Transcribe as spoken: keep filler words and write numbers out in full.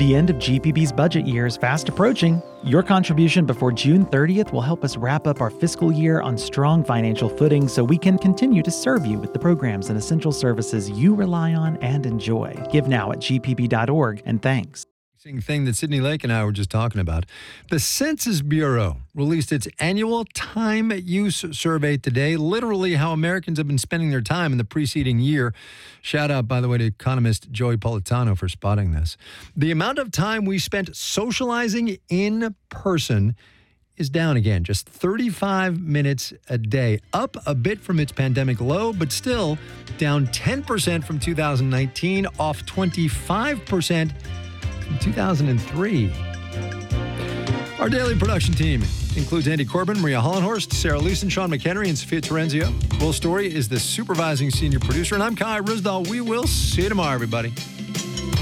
The end of G P B's budget year is fast approaching. Your contribution before June thirtieth will help us wrap up our fiscal year on strong financial footing so we can continue to serve you with the programs and essential services you rely on and enjoy. Give now at g p b dot org, and thanks. Thing that Sydney Lake and I were just talking about. The Census Bureau released its annual time use survey today, literally how Americans have been spending their time in the preceding year. Shout out, by the way, to economist Joey Politano for spotting this. The amount of time we spent socializing in person is down again, just thirty-five minutes a day, up a bit from its pandemic low, but still down ten percent from two thousand nineteen, off twenty-five percent in two thousand three. Our daily production team includes Andy Corbin, Maria Hollenhorst, Sarah Leeson, Sean McHenry, and Sophia Terenzio. Will Story is the supervising senior producer, and I'm Kai Rizdal. We will see you tomorrow, everybody.